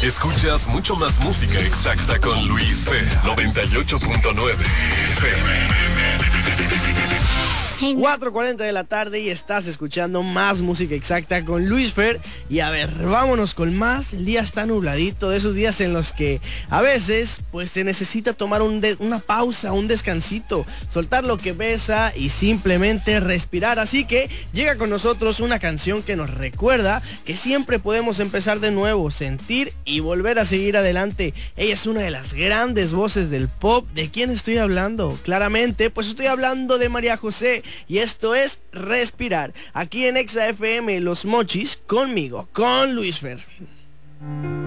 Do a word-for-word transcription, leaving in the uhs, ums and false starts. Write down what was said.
Escuchas mucho más música exacta con Luis Fer, noventa y ocho punto nueve F M. cuatro cuarenta de la tarde y estás escuchando más música exacta con Luis Fer. Y a ver, vámonos con más. El día está nubladito, de esos días en los que a veces pues se necesita tomar un de, una pausa, un descansito, soltar lo que pesa y simplemente respirar. Así que llega con nosotros una canción que nos recuerda que siempre podemos empezar de nuevo, sentir y volver a seguir adelante. Ella es una de las grandes voces del pop. ¿De quién estoy hablando? Claramente, pues estoy hablando de María José. Y esto es Respirar, aquí en Exa F M, Los Mochis, conmigo, con Luis Fer.